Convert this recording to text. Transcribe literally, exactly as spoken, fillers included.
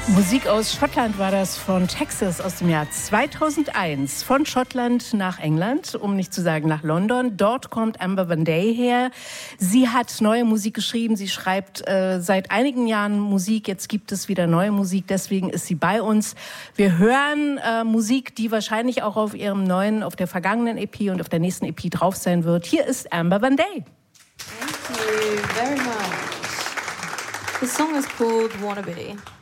Musik aus Schottland war das, von Texas aus dem Jahr zweitausendeins. Von Schottland nach England, um nicht zu sagen nach London. Dort kommt Amber Van Day her. Sie hat neue Musik geschrieben. Sie schreibt äh, seit einigen Jahren Musik. Jetzt gibt es wieder neue Musik. Deswegen ist sie bei uns. Wir hören äh, Musik, die wahrscheinlich auch auf ihrem neuen, auf der vergangenen E P und auf der nächsten E P drauf sein wird. Hier ist Amber Van Day. Thank you very much. The song is called Wannabe.